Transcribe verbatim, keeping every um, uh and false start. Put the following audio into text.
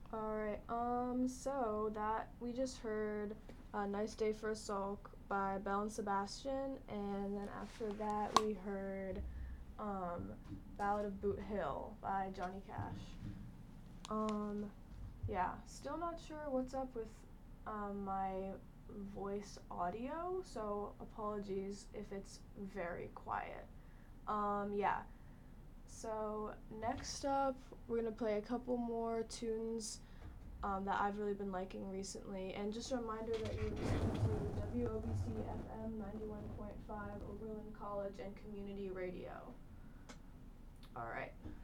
Alright, um, so that we just heard a Nice Day for a Sulk by Belle and Sebastian, and then after that we heard um, Ballad of Boot Hill by Johnny Cash. Um, yeah, still not sure what's up with um, my voice audio, so apologies if it's very quiet. Um, yeah, so next up, we're gonna play a couple more tunes um, that I've really been liking recently. And just a reminder that you're listening to W O B C F M ninety-one point five Oberlin College and Community Radio. All right.